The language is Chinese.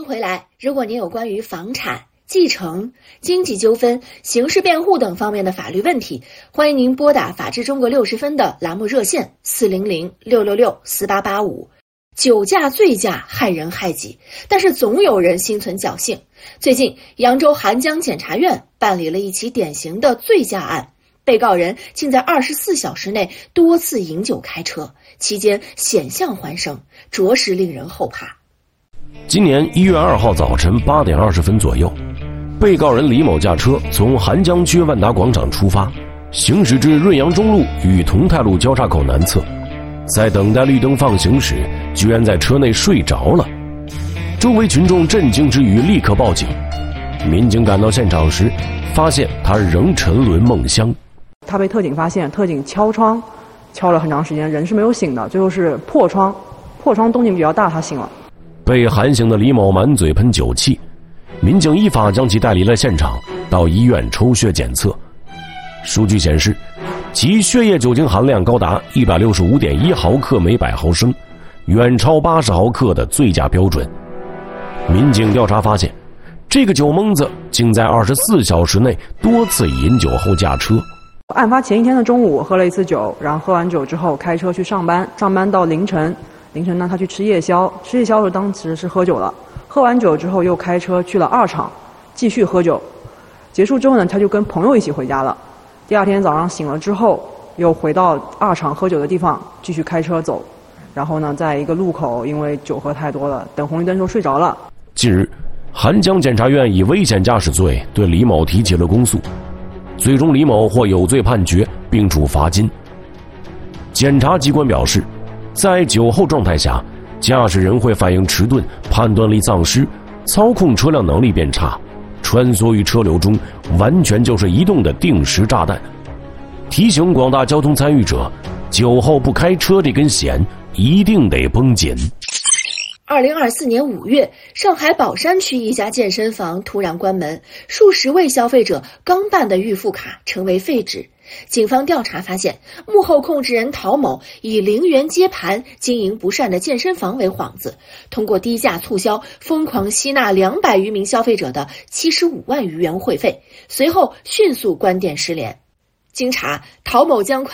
回来，如果您有关于房产、继承、经济纠纷、刑事辩护等方面的法律问题，欢迎您拨打法治中国60分的栏目热线400-666-4885。酒驾、醉驾害人害己，但是总有人心存侥幸。最近，扬州邗江检察院办理了一起典型的醉驾案，被告人竟在24小时内多次饮酒开车，期间险象环生，着实令人后怕。 今年1月2号早晨8点20分左右，被告人李某驾车从邗江区万达广场出发，行驶至润阳中路与同泰路交叉口南侧，在等待绿灯放行时，居然在车内睡着了。周围群众震惊之余立刻报警，民警赶到现场时，发现他仍沉沦梦乡。 他被特警发现，特警敲窗，敲了很长时间，人是没有醒的，最后是破窗动静比较大，他醒了。 被喊醒的李某满嘴喷酒气，民警依法将其带离了现场，到医院抽血检测。数据显示，其血液酒精含量高达165.1毫克每100毫升，远超80毫克的醉驾标准。民警调查发现，这个酒蒙子竟在24小时内多次饮酒后驾车。 案发前一天的中午喝了一次酒，然后喝完酒之后开车去上班到凌晨呢他去吃夜宵的时候当时是喝酒了，喝完酒之后又开车去了二厂继续喝酒，结束之后呢他就跟朋友一起回家了。第二天早上醒了之后又回到二厂喝酒的地方继续开车走，然后呢在一个路口因为酒喝太多了，等红绿灯时候睡着了。 近日，邗江检察院以危险驾驶罪对李某提起了公诉，最终李某获有罪判决并处罚金。检察机关表示，在酒后状态下，驾驶人会反应迟钝，判断力丧失，操控车辆能力变差，穿梭于车流中，完全就是移动的定时炸弹。提醒广大交通参与者，酒后不开车这根弦一定得绷紧。 2024年5月，上海宝山区一家健身房突然关门，数十位消费者刚办的预付卡成为废纸。警方调查发现，幕后控制人陶某以0元接盘经营不善的健身房为幌子，通过低价促销疯狂吸纳200余名消费者的75万余元会费，随后迅速关店失联。经查，陶某将款